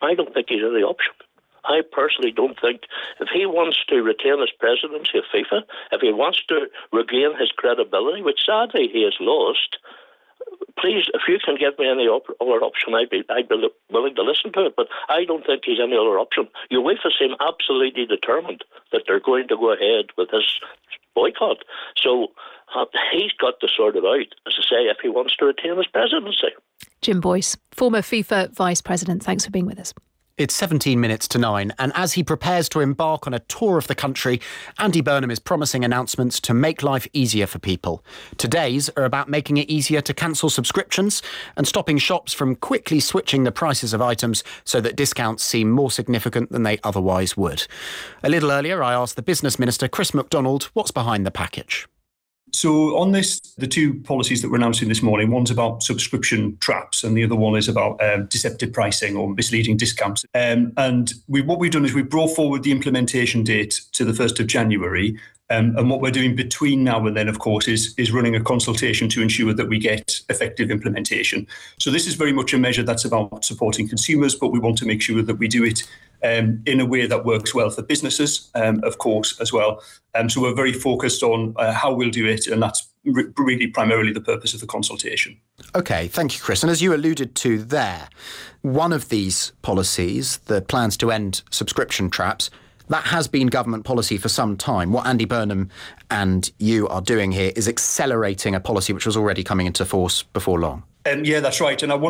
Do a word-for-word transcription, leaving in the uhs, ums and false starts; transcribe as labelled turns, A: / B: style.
A: I don't think he's any option. I personally don't think, if he wants to retain his presidency of FIFA, if he wants to regain his credibility, which sadly he has lost, please, if you can give me any op- other option, I'd be, I'd be li- willing to listen to it. But I don't think he's any other option. UEFA seem absolutely determined that they're going to go ahead with this boycott. So uh, he's got to sort it out, as I say, if he wants to retain his presidency.
B: Jim Boyce, former FIFA Vice President, thanks for being with us.
C: It's seventeen minutes to nine, and as he prepares to embark on a tour of the country, Andy Burnham is promising announcements to make life easier for people. Today's are about making it easier to cancel subscriptions and stopping shops from quickly switching the prices of items so that discounts seem more significant than they otherwise would. A little earlier, I asked the Business Minister, Chris McDonald, what's behind the package.
D: So on this, the two policies that we're announcing this morning, one's about subscription traps and the other one is about um, deceptive pricing or misleading discounts. Um, and we, what we've done is we've brought forward the implementation date to the first of January. Um, and what we're doing between now and then, of course, is, is running a consultation to ensure that we get effective implementation. So this is very much a measure that's about supporting consumers, but we want to make sure that we do it um, in a way that works well for businesses, um, of course, as well. Um, so we're very focused on uh, how we'll do it, and that's re- really primarily the purpose of the consultation.
C: OK, thank you, Chris. And as you alluded to there, one of these policies, the plans to end subscription traps, that has been government policy for some time. What Andy Burnham and you are doing here is accelerating a policy which was already coming into force before long.
D: Um, yeah, that's right. And I want